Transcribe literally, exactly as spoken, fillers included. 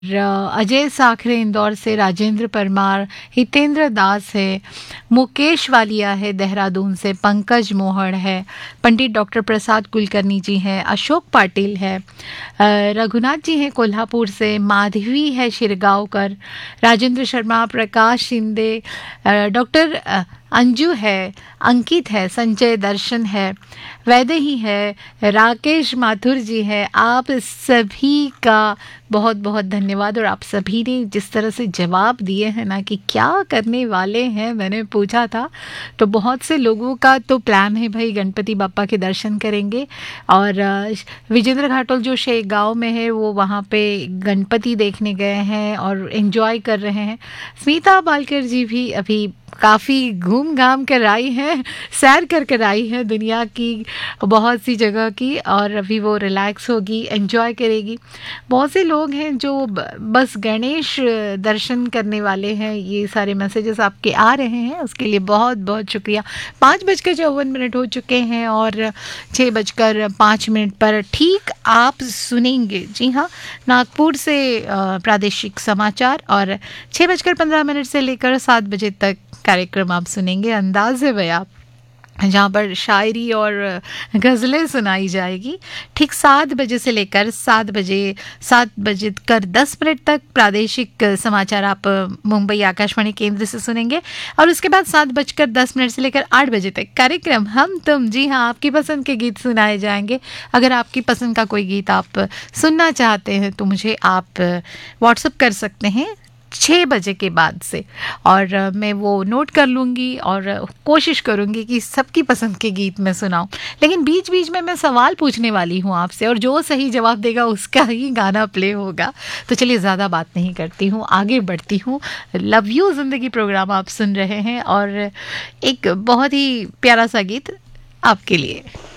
र- अजय साखरे इंदौर से, राजेंद्र परमार, हितेंद्र दास है, मुकेश वालिया है देहरादून से, पंकज मोहड़ है, पंडित डॉक्टर प्रसाद कुलकर्णी जी हैं, अशोक पाटिल है, अ, रघुनाथ जी हैं कोल्हापुर से, माधवी है शिरगांवकर, राजेंद्र शर्मा, प्रकाश शिंदे, अ, डॉक्टर अ, अंजू है, अंकित है, संजय दर्शन है, वैदेही है, राकेश माथुर जी है। आप सभी का बहुत बहुत धन्यवाद। और आप सभी ने जिस तरह से जवाब दिए हैं ना कि क्या करने वाले हैं, मैंने पूछा था तो बहुत से लोगों का तो प्लान है भाई गणपति बापा के दर्शन करेंगे। और अ, विजेंद्र घाटोल जो शेख गाँव में है वो वहाँ पे गणपति देखने गए हैं और एंजॉय कर रहे हैं। स्मिता बालकर जी भी अभी काफ़ी घूम घाम कर आई हैं, सैर कर कर आई हैं दुनिया की बहुत सी जगह की, और अभी वो रिलैक्स होगी, एंजॉय करेगी। बहुत से लोग हैं जो ब- बस गणेश दर्शन करने वाले हैं। ये सारे मैसेजेस आपके आ रहे हैं, उसके लिए बहुत बहुत शुक्रिया। पाँच बजकर चौवन मिनट हो चुके हैं और छः बजकर पाँच मिनट पर ठीक आप सुनेंगे, जी हाँ, नागपुर से अ, प्रादेशिक समाचार, और छः बजकर पंद्रह मिनट से लेकर सात बजे तक कार्यक्रम आप सुनेंगे अंदाज़ है बयां, जहाँ पर शायरी और गज़लें सुनाई जाएगी। ठीक सात बजे से लेकर सात बजे सात बजे कर दस मिनट तक प्रादेशिक समाचार आप मुंबई आकाशवाणी केंद्र से सुनेंगे। और उसके बाद सात बजकर दस मिनट से लेकर आठ बजे तक कार्यक्रम हम तुम, जी हाँ, आपकी पसंद के गीत सुनाए जाएंगे। अगर आपकी पसंद का कोई गीत आप सुनना चाहते हैं तो मुझे आप व्हाट्सअप कर सकते हैं छः बजे के बाद से, और अ, मैं वो नोट कर लूँगी और अ, कोशिश करूँगी कि सबकी पसंद के गीत मैं सुनाऊँ। लेकिन बीच बीच में मैं सवाल पूछने वाली हूँ आपसे, और जो सही जवाब देगा उसका ही गाना प्ले होगा। तो चलिए ज़्यादा बात नहीं करती हूँ, आगे बढ़ती हूँ। लव यू ज़िंदगी प्रोग्राम आप सुन रहे हैं और एक बहुत ही प्यारा सा गीत आपके लिए।